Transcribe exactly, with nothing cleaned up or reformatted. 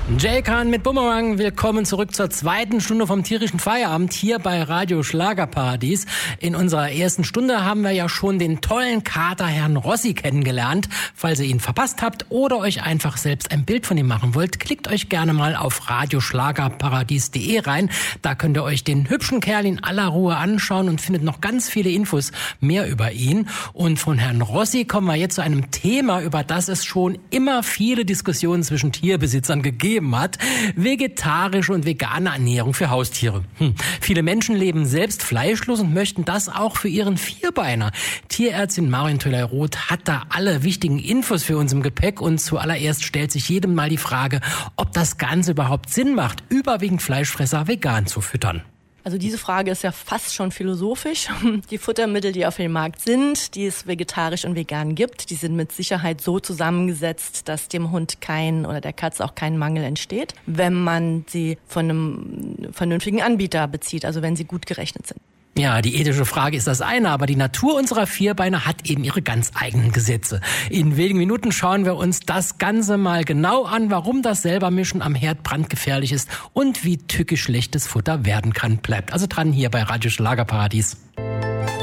Jay Kahn mit Bumerang, willkommen zurück zur zweiten Stunde vom tierischen Feierabend hier bei Radio Schlagerparadies. In unserer ersten Stunde haben wir ja schon den tollen Kater Herrn Rossi kennengelernt. Falls ihr ihn verpasst habt oder euch einfach selbst ein Bild von ihm machen wollt, klickt euch gerne mal auf radioschlagerparadies punkt de rein. Da könnt ihr euch den hübschen Kerl in aller Ruhe anschauen und findet noch ganz viele Infos mehr über ihn. Und von Herrn Rossi kommen wir jetzt zu einem Thema, über das es schon immer viele Diskussionen zwischen Tierbesitzern gegeben hat. Vegetarische und vegane Ernährung für Haustiere. Hm. Viele Menschen leben selbst fleischlos und möchten das auch für ihren Vierbeiner. Tierärztin Marion Töller-Roth hat da alle wichtigen Infos für uns im Gepäck und zuallererst stellt sich jedem mal die Frage, ob das Ganze überhaupt Sinn macht, überwiegend Fleischfresser vegan zu füttern. Also diese Frage ist ja fast schon philosophisch. Die Futtermittel, die auf dem Markt sind, die es vegetarisch und vegan gibt, die sind mit Sicherheit so zusammengesetzt, dass dem Hund kein oder der Katze auch kein Mangel entsteht, wenn man sie von einem vernünftigen Anbieter bezieht, also wenn sie gut gerechnet sind. Ja, die ethische Frage ist das eine, aber die Natur unserer Vierbeiner hat eben ihre ganz eigenen Gesetze. In wenigen Minuten schauen wir uns das Ganze mal genau an, warum das Selbermischen am Herd brandgefährlich ist und wie tückisch schlechtes Futter werden kann. Bleibt also dran hier bei Radio Schlagerparadies.